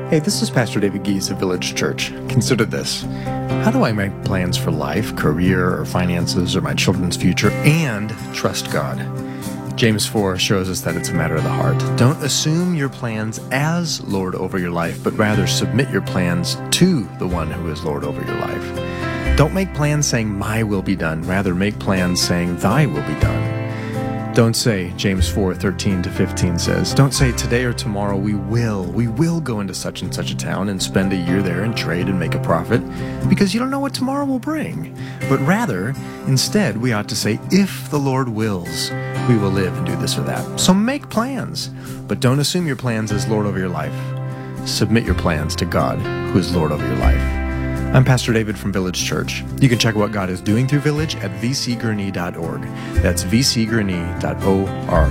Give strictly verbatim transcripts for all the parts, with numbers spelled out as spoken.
Hey, this is Pastor David Gies of Village Church. Consider this. How do I make plans for life, career, or finances, or my children's future, and trust God? James four shows us that it's a matter of the heart. Don't assume your plans as Lord over your life, but rather submit your plans to the one who is Lord over your life. Don't make plans saying, my will be done. Rather, make plans saying, thy will be done. Don't say, James four, thirteen to fifteen says, don't say today or tomorrow we will, we will go into such and such a town and spend a year there and trade and make a profit, because you don't know what tomorrow will bring. But rather, instead, we ought to say, if the Lord wills, we will live and do this or that. So make plans, but don't assume your plans as Lord over your life. Submit your plans to God, who is Lord over your life. I'm Pastor David from Village Church. You can check out what God is doing through Village at v c gurney dot org. That's v c gurney dot org.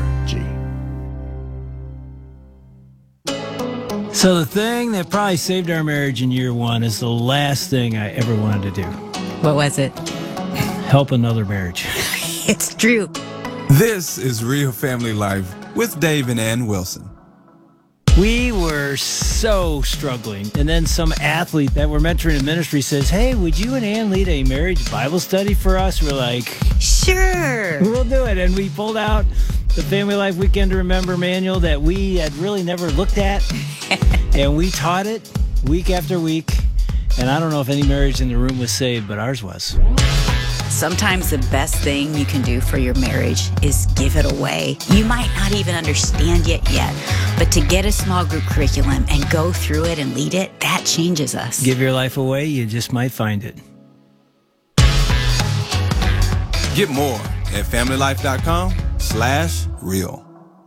So the thing that probably saved our marriage in year one is the last thing I ever wanted to do. What was it? Help another marriage. It's true. This is Real Family Life with Dave and Ann Wilson. We were so struggling. And then some athlete that we're mentoring in ministry says, hey, would you and Ann lead a marriage Bible study for us? We're like, sure, we'll do it. And we pulled out the Family Life Weekend to Remember manual that we had really never looked at. And we taught it week after week. And I don't know if any marriage in the room was saved, but ours was. Sometimes the best thing you can do for your marriage is give it away. You might not even understand it yet, but to get a small group curriculum and go through it and lead it, that changes us. Give your life away, you just might find it. Get more at family life dot com slash real.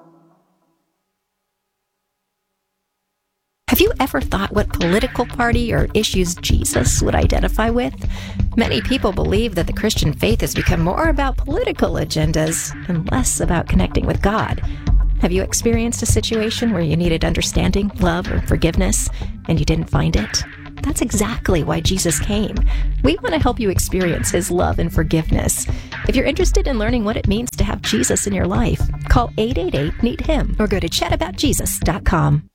Have you ever thought what political party or issues Jesus would identify with? Many people believe that the Christian faith has become more about political agendas and less about connecting with God. Have you experienced a situation where you needed understanding, love, or forgiveness, and you didn't find it? That's exactly why Jesus came. We want to help you experience His love and forgiveness. If you're interested in learning what it means to have Jesus in your life, call eight eight eight, need him or go to chat about jesus dot com.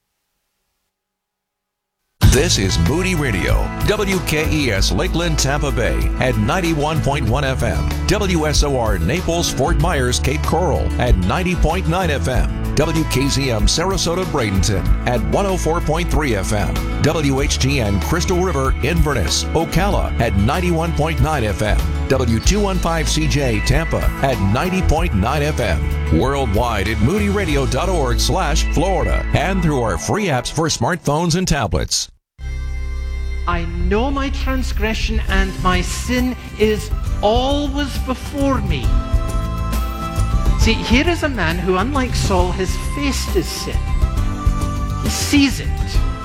This is Moody Radio, W K E S Lakeland, Tampa Bay at ninety-one point one F M, W S O R Naples, Fort Myers, Cape Coral at ninety point nine F M, W K Z M Sarasota, Bradenton at one oh four point three F M, W H G N Crystal River, Inverness, Ocala at ninety-one point nine F M, W two fifteen C J Tampa at ninety point nine F M, worldwide at moody radio dot org slash Florida, and through our free apps for smartphones and tablets. I know my transgression and my sin is always before me. See, here is a man who, unlike Saul, has faced his sin. He sees it.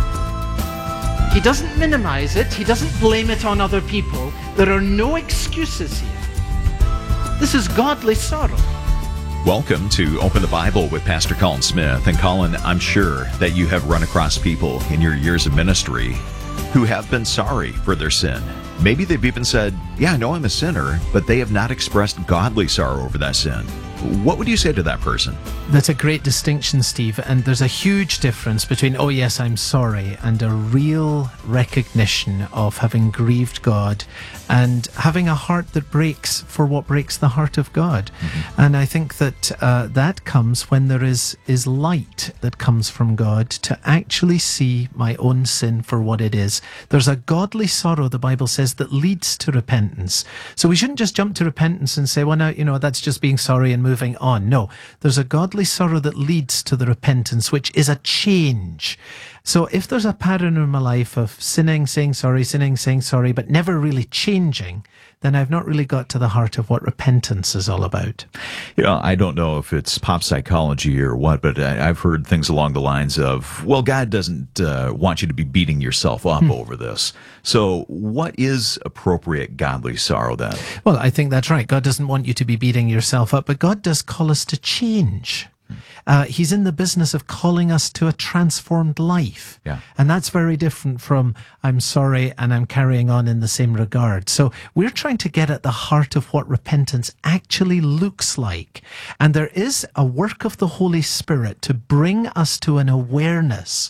He doesn't minimize it. He doesn't blame it on other people. There are no excuses here. This is godly sorrow. Welcome to Open the Bible with Pastor Colin Smith. And Colin, I'm sure that you have run across people in your years of ministry who have been sorry for their sin. Maybe they've even said, yeah, I know I'm a sinner, but they have not expressed godly sorrow over that sin. What would you say to that person? That's a great distinction, Steve, and there's a huge difference between, oh yes, I'm sorry, and a real recognition of having grieved God and having a heart that breaks for what breaks the heart of God. Mm-hmm. And I think that uh, that comes when there is, is light that comes from God to actually see my own sin for what it is. There's a godly sorrow, the Bible says, that leads to repentance. So we shouldn't just jump to repentance and say, well, now, you know, that's just being sorry and moving on. No, there's a godly sorrow that leads to the repentance, which is a change. So if there's a pattern in my life of sinning, saying sorry, sinning, saying sorry, but never really changing, then I've not really got to the heart of what repentance is all about. You know, I don't know if it's pop psychology or what, but I, I've heard things along the lines of, well, God doesn't uh, want you to be beating yourself up hmm. over this. So what is appropriate godly sorrow then? Well, I think that's right. God doesn't want you to be beating yourself up, but God does call us to change. Uh, he's in the business of calling us to a transformed life. Yeah. And that's very different from I'm sorry and I'm carrying on in the same regard. So we're trying to get at the heart of what repentance actually looks like. And there is a work of the Holy Spirit to bring us to an awareness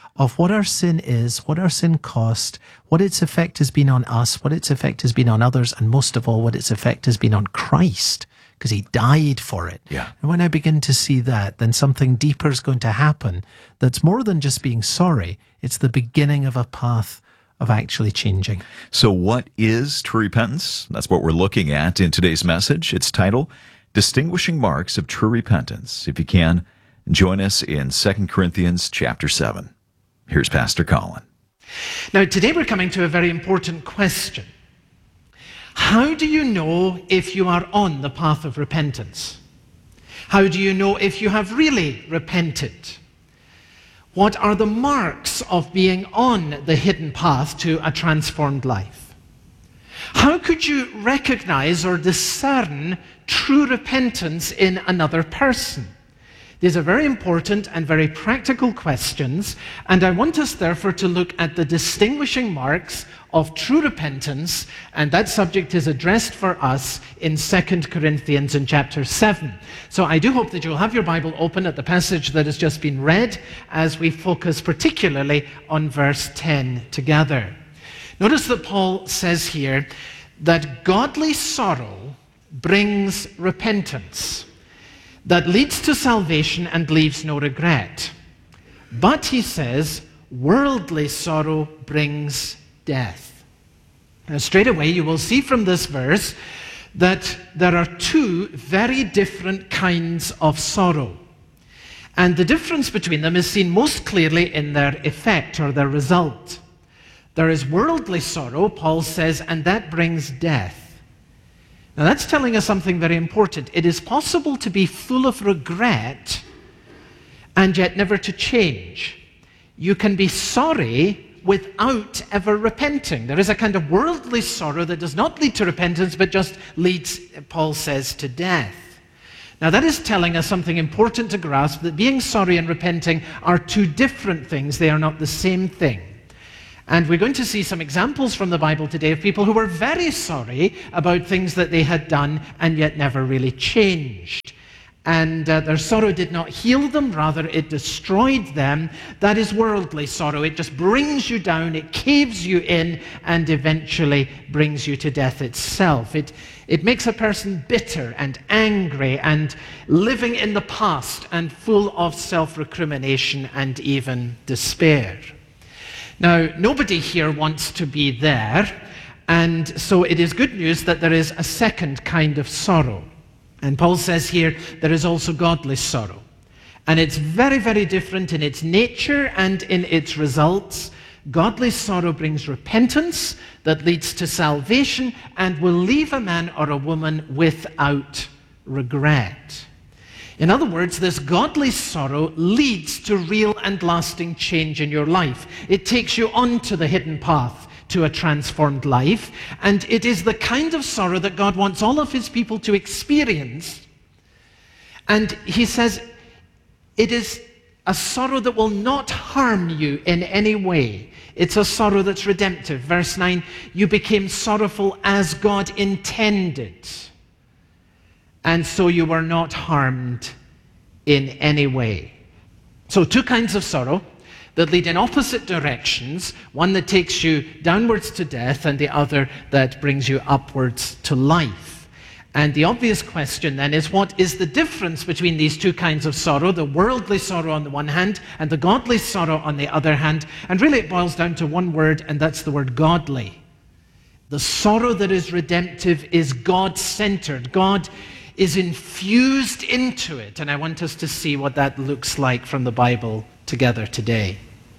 of what our sin is, what our sin cost, what its effect has been on us, what its effect has been on others, and most of all, what its effect has been on Christ, because he died for it. Yeah. And when I begin to see that, then something deeper is going to happen that's more than just being sorry. It's the beginning of a path of actually changing. So what is true repentance? That's what we're looking at in today's message. Its title, Distinguishing Marks of True Repentance. If you can, join us in Second Corinthians chapter seven. Here's Pastor Colin. Now, today we're coming to a very important question. How do you know if you are on the path of repentance? How do you know if you have really repented? What are the marks of being on the hidden path to a transformed life? How could you recognize or discern true repentance in another person? These are very important and very practical questions, and I want us therefore to look at the distinguishing marks of true repentance, and that subject is addressed for us in Second Corinthians in chapter seven. So I do hope that you'll have your Bible open at the passage that has just been read as we focus particularly on verse ten together. Notice that Paul says here that godly sorrow brings repentance that leads to salvation and leaves no regret. But, he says, worldly sorrow brings death. Now, straight away, you will see from this verse that there are two very different kinds of sorrow. And the difference between them is seen most clearly in their effect or their result. There is worldly sorrow, Paul says, and that brings death. Now that's telling us something very important. It is possible to be full of regret and yet never to change. You can be sorry without ever repenting. There is a kind of worldly sorrow that does not lead to repentance, but just leads, Paul says, to death. Now that is telling us something important to grasp, that being sorry and repenting are two different things. They are not the same thing. And we're going to see some examples from the Bible today of people who were very sorry about things that they had done and yet never really changed. And uh, their sorrow did not heal them, rather it destroyed them. That is worldly sorrow. It just brings you down, it caves you in, and eventually brings you to death itself. It, it makes a person bitter and angry and living in the past and full of self-recrimination and even despair. Now, nobody here wants to be there, and so it is good news that there is a second kind of sorrow. And Paul says here, there is also godly sorrow. And it's very, very different in its nature and in its results. Godly sorrow brings repentance that leads to salvation and will leave a man or a woman without regret. In other words, this godly sorrow leads to real and lasting change in your life. It takes you onto the hidden path to a transformed life, and it is the kind of sorrow that God wants all of his people to experience. And he says, it is a sorrow that will not harm you in any way. It's a sorrow that's redemptive. Verse nine, you became sorrowful as God intended, and so you were not harmed in any way. So two kinds of sorrow that lead in opposite directions, one that takes you downwards to death and the other that brings you upwards to life. And the obvious question then is, what is the difference between these two kinds of sorrow, the worldly sorrow on the one hand and the godly sorrow on the other hand? And really it boils down to one word, and that's the word godly. The sorrow that is redemptive is God-centered. God is infused into it, and I want us to see what that looks like from the Bible together today.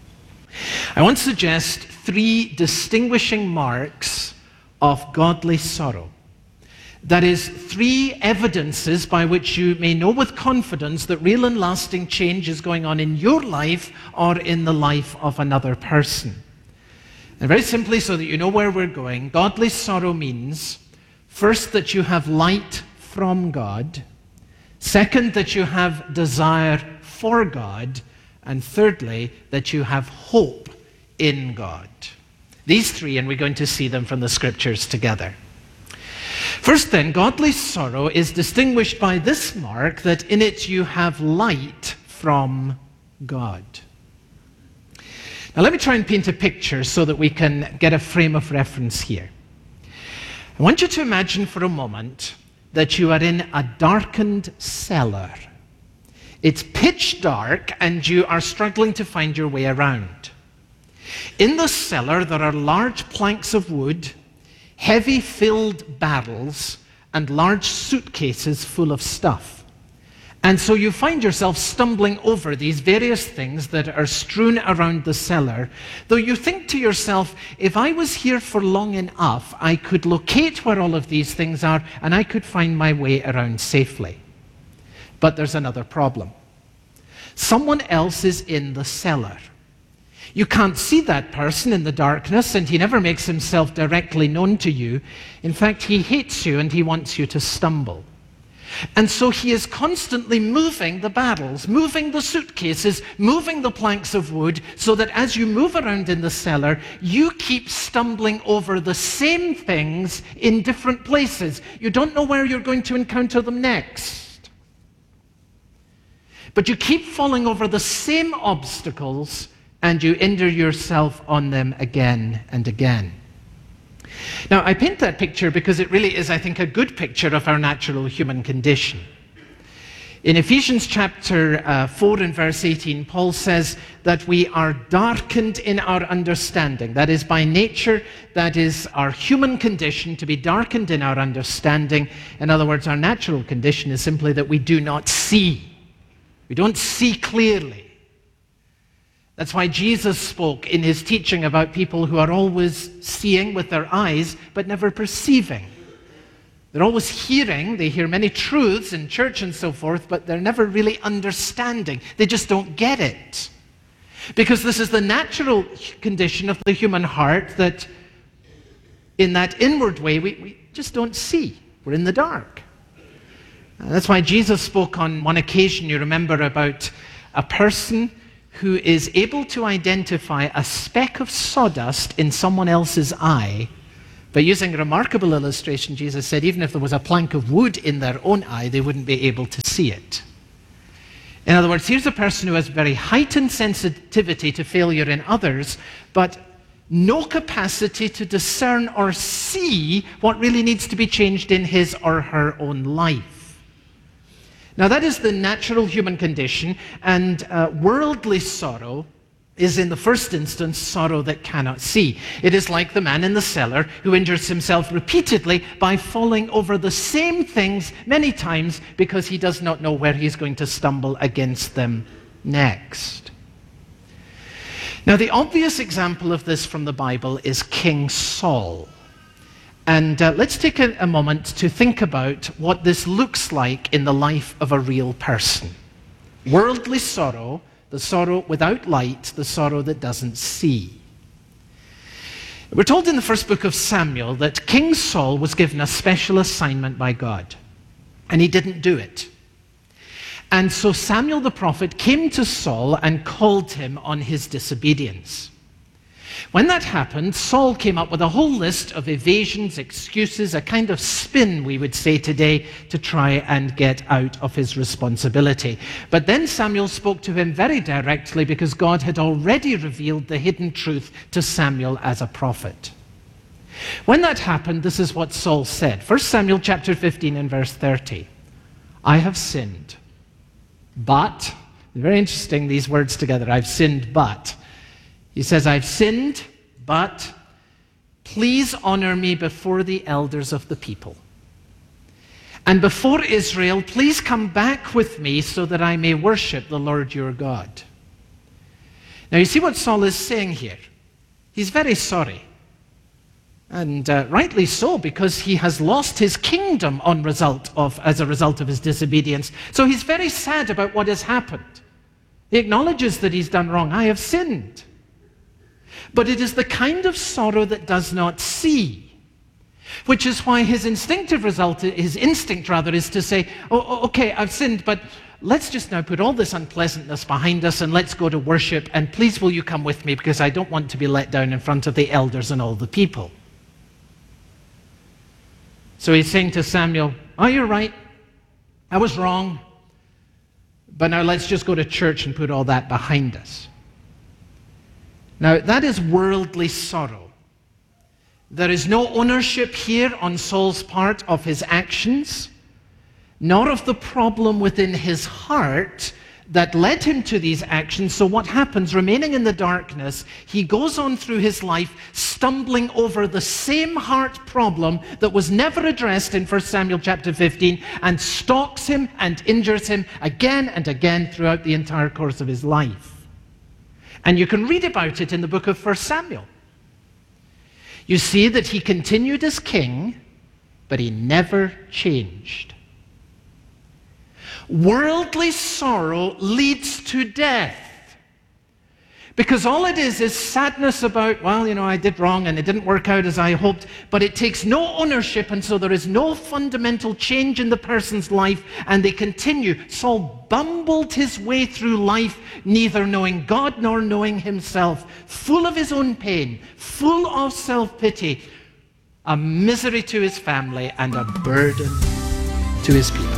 I want to suggest three distinguishing marks of godly sorrow. That is, three evidences by which you may know with confidence that real and lasting change is going on in your life or in the life of another person. And very simply, so that you know where we're going, godly sorrow means, first, that you have light from God, second, that you have desire for God, and thirdly, that you have hope in God. These three, and we're going to see them from the scriptures together. First then, godly sorrow is distinguished by this mark, that in it you have light from God. Now let me try and paint a picture so that we can get a frame of reference here. I want you to imagine for a moment that you are in a darkened cellar. It's pitch dark and you are struggling to find your way around. In the cellar there are large planks of wood, heavy filled barrels, and large suitcases full of stuff. And so you find yourself stumbling over these various things that are strewn around the cellar, though you think to yourself, if I was here for long enough, I could locate where all of these things are and I could find my way around safely. But there's another problem. Someone else is in the cellar. You can't see that person in the darkness, and he never makes himself directly known to you. In fact, he hates you and he wants you to stumble. And so he is constantly moving the barrels, moving the suitcases, moving the planks of wood, so that as you move around in the cellar, you keep stumbling over the same things in different places. You don't know where you're going to encounter them next. But you keep falling over the same obstacles, and you injure yourself on them again and again. Now, I paint that picture because it really is, I think, a good picture of our natural human condition. In Ephesians chapter uh, four and verse eighteen, Paul says that we are darkened in our understanding. That is, by nature, that is our human condition, to be darkened in our understanding. In other words, our natural condition is simply that we do not see. We don't see clearly. That's why Jesus spoke in his teaching about people who are always seeing with their eyes, but never perceiving. They're always hearing, they hear many truths in church and so forth, but they're never really understanding. They just don't get it. Because this is the natural condition of the human heart, that in that inward way, we, we just don't see. We're in the dark. And that's why Jesus spoke on one occasion, you remember, about a person who is able to identify a speck of sawdust in someone else's eye. By using a remarkable illustration, Jesus said even if there was a plank of wood in their own eye, they wouldn't be able to see it. In other words, here's a person who has very heightened sensitivity to failure in others, but no capacity to discern or see what really needs to be changed in his or her own life. Now, that is the natural human condition, and uh, worldly sorrow is, in the first instance, sorrow that cannot see. It is like the man in the cellar who injures himself repeatedly by falling over the same things many times because he does not know where he's going to stumble against them next. Now, the obvious example of this from the Bible is King Saul. And uh, let's take a, a moment to think about what this looks like in the life of a real person. Worldly sorrow, the sorrow without light, the sorrow that doesn't see. We're told in the first book of Samuel that King Saul was given a special assignment by God, and he didn't do it. And so Samuel the prophet came to Saul and called him on his disobedience. When that happened, Saul came up with a whole list of evasions, excuses, a kind of spin, we would say today, to try and get out of his responsibility. But then Samuel spoke to him very directly because God had already revealed the hidden truth to Samuel as a prophet. When that happened, this is what Saul said. First Samuel chapter fifteen and verse thirty. I have sinned, but, very interesting these words together, I've sinned, but. He says, I've sinned, but please honor me before the elders of the people. And before Israel, please come back with me so that I may worship the Lord your God. Now you see what Saul is saying here. He's very sorry. And uh, rightly so, because he has lost his kingdom on result of, as a result of his disobedience. So he's very sad about what has happened. He acknowledges that he's done wrong. I have sinned. But it is the kind of sorrow that does not see, which is why his instinctive result, his instinct rather, is to say, oh, okay, I've sinned, but let's just now put all this unpleasantness behind us and let's go to worship, and please will you come with me because I don't want to be let down in front of the elders and all the people. So he's saying to Samuel, oh, you're right, I was wrong, but now let's just go to church and put all that behind us. Now, that is worldly sorrow. There is no ownership here on Saul's part of his actions, nor of the problem within his heart that led him to these actions. So what happens, remaining in the darkness, he goes on through his life stumbling over the same heart problem that was never addressed in First Samuel chapter fifteen, and stalks him and injures him again and again throughout the entire course of his life. And you can read about it in the book of First Samuel. You see that he continued as king, but he never changed. Worldly sorrow leads to death. Because all it is is sadness about, well, you know, I did wrong and it didn't work out as I hoped, but it takes no ownership, and so there is no fundamental change in the person's life, and they continue. Saul bumbled his way through life, neither knowing God nor knowing himself, full of his own pain, full of self-pity, a misery to his family and a burden to his people.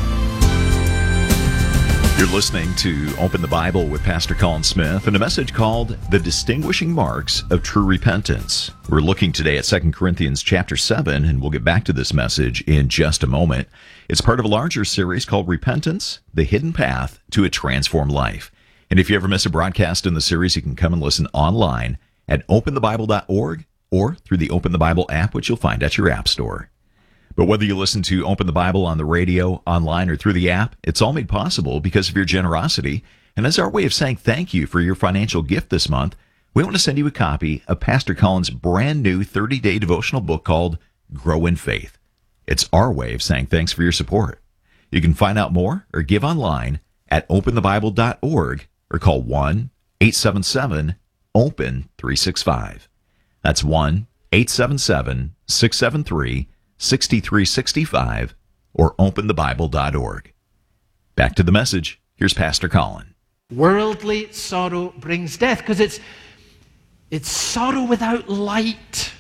You're listening to Open the Bible with Pastor Colin Smith and a message called The Distinguishing Marks of True Repentance. We're looking today at Second Corinthians chapter seven, and we'll get back to this message in just a moment. It's part of a larger series called Repentance, The Hidden Path to a Transformed Life. And if you ever miss a broadcast in the series, you can come and listen online at open the bible dot org or through the Open the Bible app, which you'll find at your app store. But whether you listen to Open the Bible on the radio, online, or through the app, it's all made possible because of your generosity. And as our way of saying thank you for your financial gift this month, we want to send you a copy of Pastor Colin's brand new thirty-day devotional book called Grow in Faith. It's our way of saying thanks for your support. You can find out more or give online at open the bible dot org or call one eight seven seven open three six five. That's one eight seven seven six seven three sixty-three sixty-five or open the bible dot org. Back to the message. Here's Pastor Colin. Worldly sorrow brings death because it's it's sorrow without light.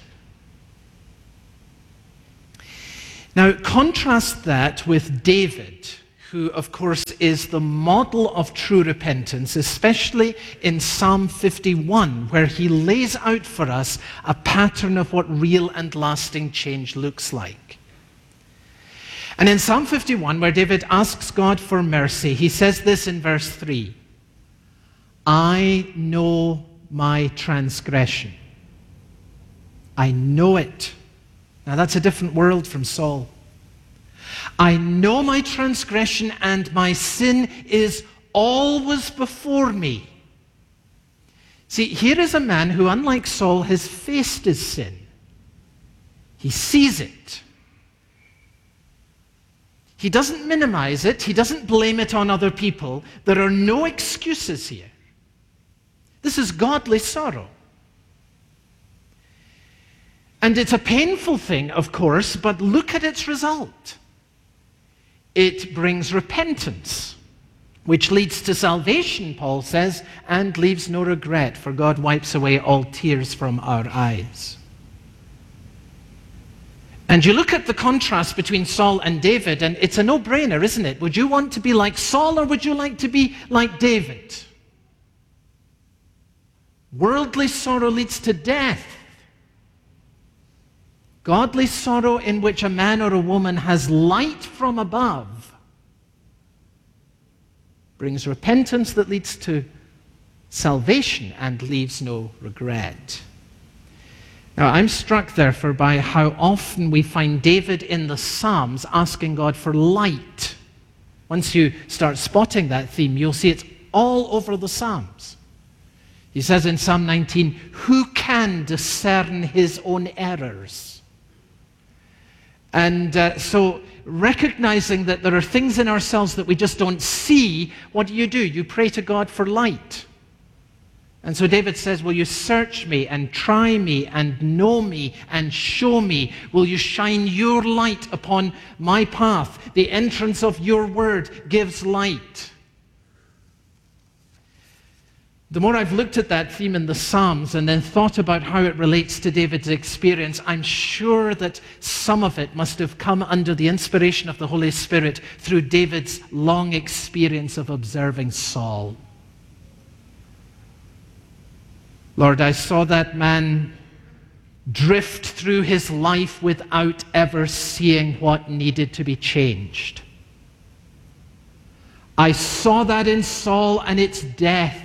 Now, contrast that with David, who, of course, is the model of true repentance, especially in Psalm fifty-one, where he lays out for us a pattern of what real and lasting change looks like. And in Psalm fifty-one, where David asks God for mercy, he says this in verse three, I know my transgression. I know it. Now, that's a different world from Saul. I know my transgression, and my sin is always before me. See, here is a man who, unlike Saul, has faced his sin. He sees it. He doesn't minimize it. He doesn't blame it on other people. There are no excuses here. This is godly sorrow. And it's a painful thing, of course, but look at its result. It brings repentance, which leads to salvation, Paul says, and leaves no regret, for God wipes away all tears from our eyes. And you look at the contrast between Saul and David, and it's a no-brainer, isn't it? Would you want to be like Saul, or would you like to be like David? Worldly sorrow leads to death. Godly sorrow, in which a man or a woman has light from above, brings repentance that leads to salvation and leaves no regret. Now, I'm struck, therefore, by how often we find David in the Psalms asking God for light. Once you start spotting that theme, you'll see it's all over the Psalms. He says in Psalm nineteen, who can discern his own errors? And uh, so recognizing that there are things in ourselves that we just don't see, what do you do? You pray to God for light. And so David says, will you search me and try me and know me and show me? Will you shine your light upon my path? The entrance of your word gives light. The more I've looked at that theme in the Psalms and then thought about how it relates to David's experience, I'm sure that some of it must have come under the inspiration of the Holy Spirit through David's long experience of observing Saul. Lord, I saw that man drift through his life without ever seeing what needed to be changed. I saw that in Saul and its death.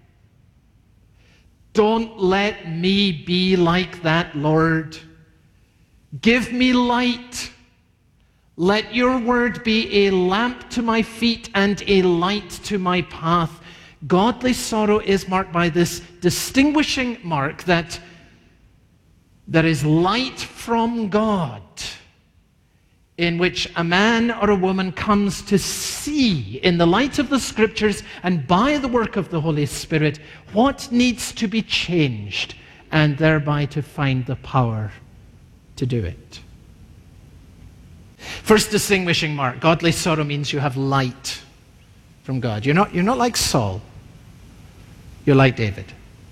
Don't let me be like that, Lord. Give me light. Let your word be a lamp to my feet and a light to my path. Godly sorrow is marked by this distinguishing mark that there is light from God, in which a man or a woman comes to see in the light of the Scriptures and by the work of the Holy Spirit what needs to be changed, and thereby to find the power to do it. First distinguishing mark, godly sorrow means you have light from God. You're not, you're not like Saul. You're like David.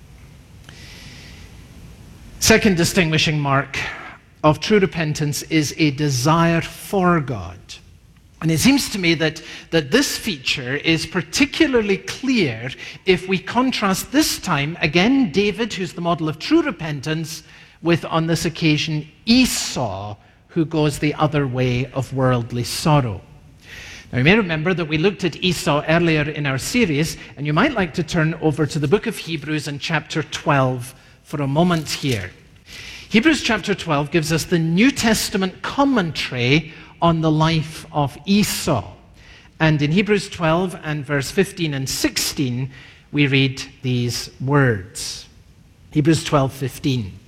Second distinguishing mark of true repentance is a desire for God. And it seems to me that, that this feature is particularly clear if we contrast this time, again, David, who's the model of true repentance, with, on this occasion, Esau, who goes the other way of worldly sorrow. Now, you may remember that we looked at Esau earlier in our series, and you might like to turn over to the book of Hebrews and chapter twelve for a moment here. Hebrews chapter twelve gives us the New Testament commentary on the life of Esau. And in Hebrews twelve and verse fifteen and sixteen, we read these words. Hebrews twelve fifteen.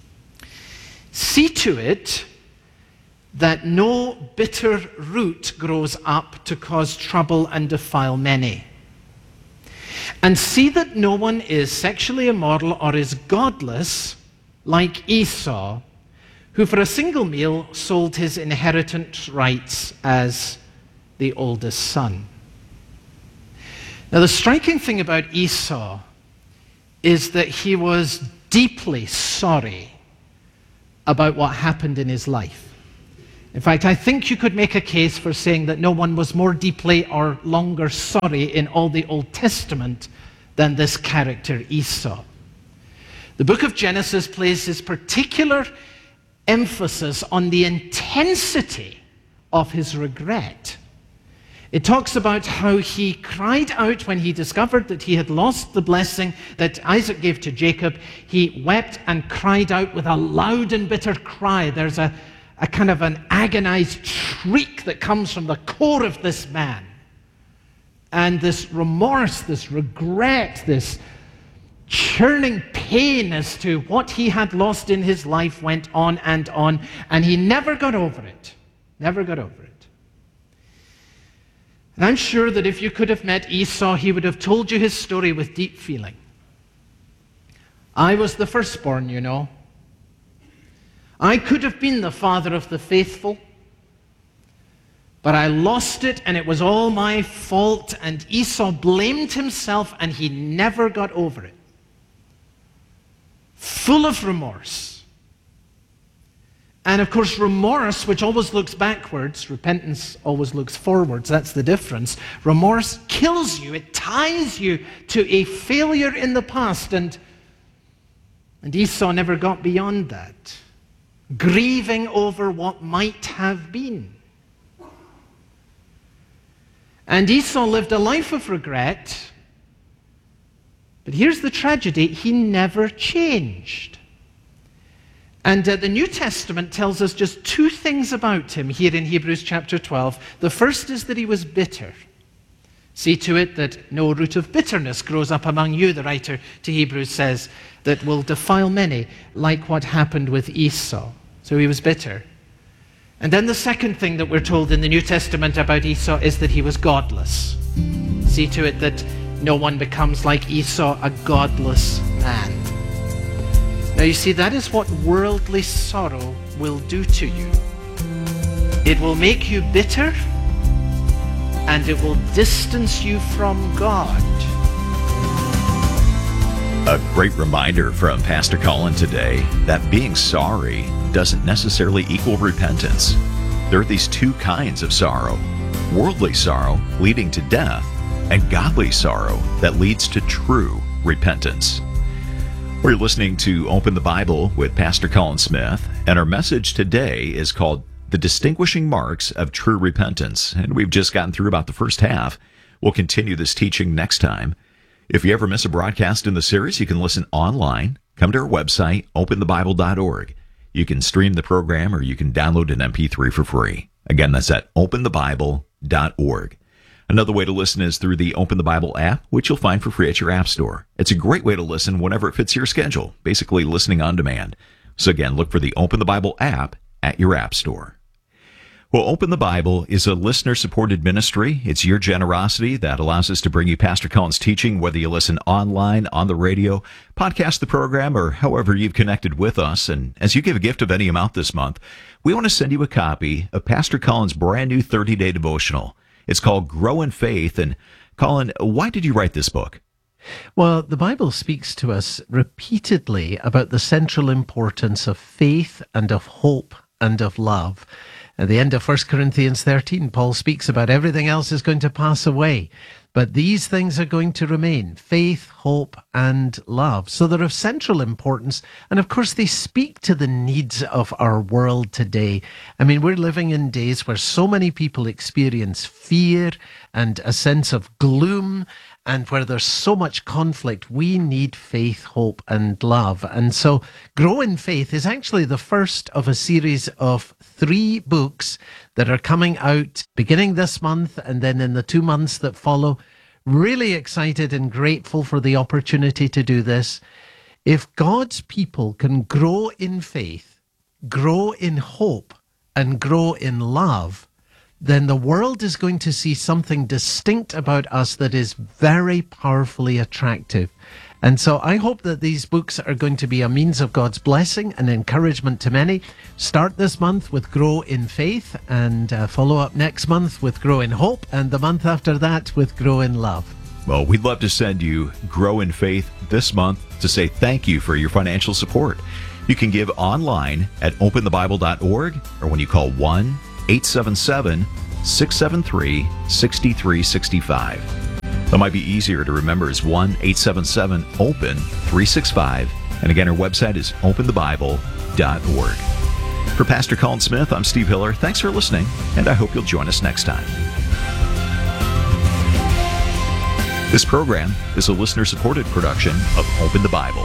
See to it that no bitter root grows up to cause trouble and defile many. And see that no one is sexually immoral or is godless like Esau, who for a single meal sold his inheritance rights as the oldest son. Now, the striking thing about Esau is that he was deeply sorry about what happened in his life. In fact, I think you could make a case for saying that no one was more deeply or longer sorry in all the Old Testament than this character Esau. The book of Genesis places particular emphasis on the intensity of his regret. It talks about how he cried out when he discovered that he had lost the blessing that Isaac gave to Jacob. He wept and cried out with a loud and bitter cry. There's a a kind of an agonized shriek that comes from the core of this man. And this remorse, this regret, this churning pain as to what he had lost in his life went on and on, and he never got over it. Never got over it. And I'm sure that if you could have met Esau, he would have told you his story with deep feeling. I was the firstborn, you know. I could have been the father of the faithful, but I lost it and it was all my fault, and Esau blamed himself and he never got over it. Full of remorse. And of course, remorse, which always looks backwards, repentance always looks forwards, that's the difference. Remorse kills you, it ties you to a failure in the past, and, and Esau never got beyond that. Grieving over what might have been. And Esau lived a life of regret, but here's the tragedy, he never changed. And uh, the New Testament tells us just two things about him here in Hebrews chapter twelve. The first is that he was bitter. See to it that no root of bitterness grows up among you, the writer to Hebrews says, that will defile many, like what happened with Esau. So he was bitter. And then the second thing that we're told in the New Testament about Esau is that he was godless. See to it that no one becomes like Esau, a godless man. Now you see, that is what worldly sorrow will do to you. It will make you bitter, and it will distance you from God. A great reminder from Pastor Colin today that being sorry doesn't necessarily equal repentance. There are these two kinds of sorrow. Worldly sorrow leading to death, and godly sorrow that leads to true repentance. We're listening to Open the Bible with Pastor Colin Smith, and our message today is called The Distinguishing Marks of True Repentance, and we've just gotten through about the first half. We'll continue this teaching next time. If you ever miss a broadcast in the series, you can listen online. Come to our website, open the bible dot org. You can stream the program or you can download an M P three for free. Again, that's at open the bible dot org. Another way to listen is through the Open the Bible app, which you'll find for free at your app store. It's a great way to listen whenever it fits your schedule, basically listening on demand. So again, look for the Open the Bible app at your app store. Well, Open the Bible is a listener-supported ministry. It's your generosity that allows us to bring you Pastor Colin's teaching, whether you listen online, on the radio, podcast the program, or however you've connected with us. And as you give a gift of any amount this month, we want to send you a copy of Pastor Colin's brand new thirty-day devotional. It's called Grow in Faith. And Colin, why did you write this book? Well, the Bible speaks to us repeatedly about the central importance of faith and of hope and of love. At the end of First Corinthians thirteen, Paul speaks about everything else is going to pass away, but these things are going to remain: faith, hope, and love. So they're of central importance, and of course they speak to the needs of our world today. I mean, we're living in days where so many people experience fear and a sense of gloom, and where there's so much conflict. We need faith, hope, and love. And so Grow in Faith is actually the first of a series of three books that are coming out beginning this month and then in the two months that follow. Really excited and grateful for the opportunity to do this. If God's people can grow in faith, grow in hope, and grow in love, then the world is going to see something distinct about us that is very powerfully attractive. And so I hope that these books are going to be a means of God's blessing and encouragement to many. Start this month with Grow in Faith, and uh, follow up next month with Grow in Hope, and the month after that with Grow in Love. Well, we'd love to send you Grow in Faith this month to say thank you for your financial support. You can give online at open the bible dot org, or when you call one eight seven seven, six seven three, six three six five. That might be easier to remember as one eight seven seven, open three six five. And again, our website is open the bible dot org. For Pastor Colin Smith, I'm Steve Hiller. Thanks for listening, and I hope you'll join us next time. This program is a listener-supported production of Open the Bible.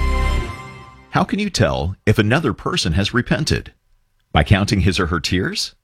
How can you tell if another person has repented? By counting his or her tears?